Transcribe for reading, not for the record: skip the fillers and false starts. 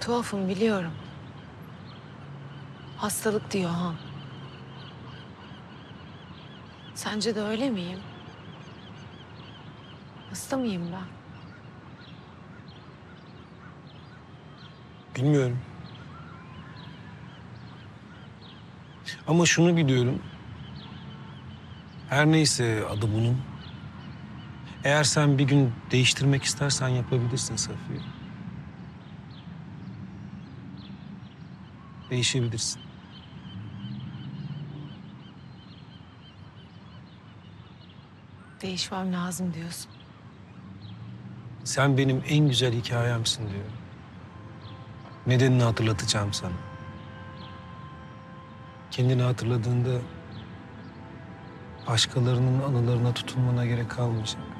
Tuhafım biliyorum. Hastalık diyor Han. Sence de öyle miyim? Hasta mıyım ben? Bilmiyorum. Ama şunu biliyorum. Her neyse adı bunun. Eğer sen bir gün değiştirmek istersen yapabilirsin Safiye. Değişebilirsin. Değişmem lazım diyorsun. Sen benim en güzel hikayemsin diyorum. Nedenini hatırlatacağım sana. Kendini hatırladığında başkalarının anılarına tutunmana gerek kalmayacak.